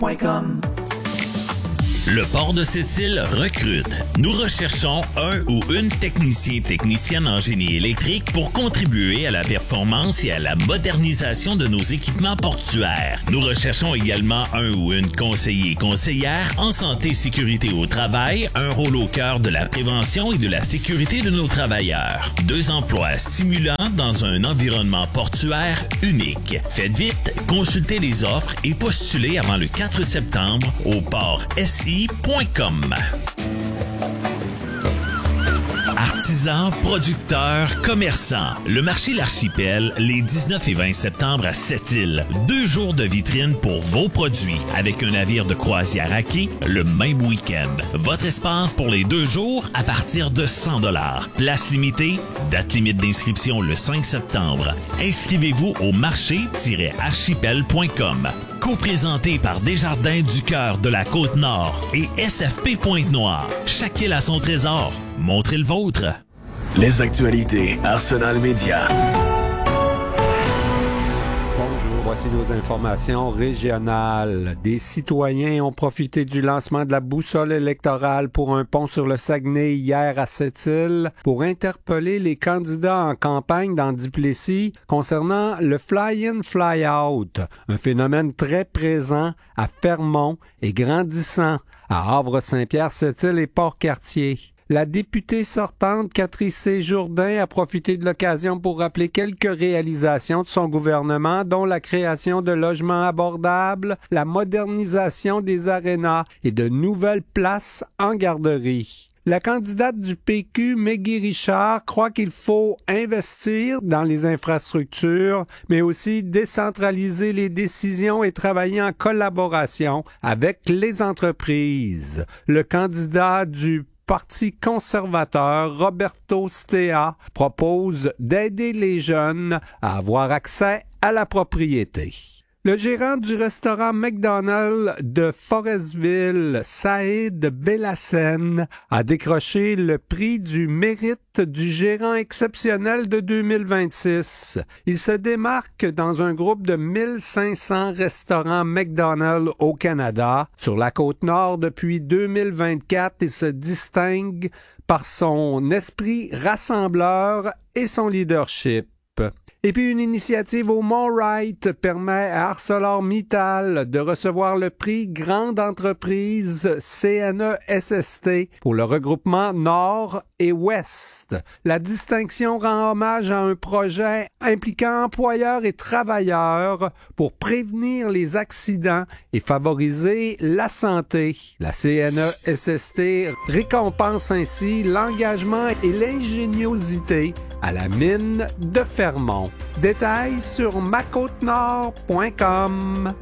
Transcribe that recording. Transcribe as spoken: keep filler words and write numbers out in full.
point com. Le port de Sept-Îles recrute. Nous recherchons un ou une technicien technicienne en génie électrique pour contribuer à la performance et à la modernisation de nos équipements portuaires. Nous recherchons également un ou une conseiller conseillère en santé et sécurité au travail, un rôle au cœur de la prévention et de la sécurité de nos travailleurs. Deux emplois stimulants dans un environnement portuaire unique. Faites vite, consultez les offres et postulez avant le quatre septembre au port S I point com. Artisans, producteurs, commerçants. Le marché L'Archipel, les dix-neuf et vingt septembre à Sept-Îles. Deux jours de vitrine pour vos produits, avec un navire de croisière à quai le même week-end. Votre espace pour les deux jours à partir de cent dollars. Place limitée, date limite d'inscription le cinq septembre. Inscrivez-vous au marché tiret archipel point com. Co-présenté par Desjardins du cœur de la Côte-Nord et S F P Pointe-Noire. Chaque île a son trésor. Montrez le vôtre. Les actualités Arsenal Média. Bonjour, voici nos informations régionales. Des citoyens ont profité du lancement de la boussole électorale pour un pont sur le Saguenay hier à Sept-Îles pour interpeller les candidats en campagne dans Duplessis concernant le fly-in, fly-out, un phénomène très présent à Fermont et grandissant à Havre-Saint-Pierre, Sept-Îles et Port-Cartier. La députée sortante Catherine Jourdain a profité de l'occasion pour rappeler quelques réalisations de son gouvernement, dont la création de logements abordables, la modernisation des arénas et de nouvelles places en garderie. La candidate du P Q, Maggie Richard, croit qu'il faut investir dans les infrastructures, mais aussi décentraliser les décisions et travailler en collaboration avec les entreprises. Le candidat du Parti conservateur, Roberto Stea, propose d'aider les jeunes à avoir accès à la propriété. Le gérant du restaurant McDonald's de Forestville, Saïd Bellassène, a décroché le prix du mérite du gérant exceptionnel de deux mille vingt-six. Il se démarque dans un groupe de mille cinq cents restaurants McDonald's au Canada. Sur la Côte-Nord depuis deux mille vingt-quatre, il se distingue par son esprit rassembleur et son leadership. Et puis une initiative au Mont-Wright permet à ArcelorMittal de recevoir le prix Grande Entreprise C N E S S T pour le regroupement Nord et Ouest. La distinction rend hommage à un projet impliquant employeurs et travailleurs pour prévenir les accidents et favoriser la santé. La C N E S S T récompense ainsi l'engagement et l'ingéniosité à la mine de Fermont. Détails sur ma côte nord point com.